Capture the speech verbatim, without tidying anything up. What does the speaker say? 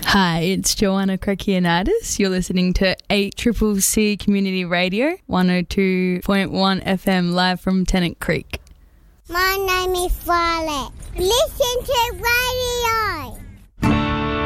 Hi, it's Joanna Krakianidis. You're listening to eight C C C Community Radio, one oh two point one F M, live from Tennant Creek. My name is Violet. Listen to Radio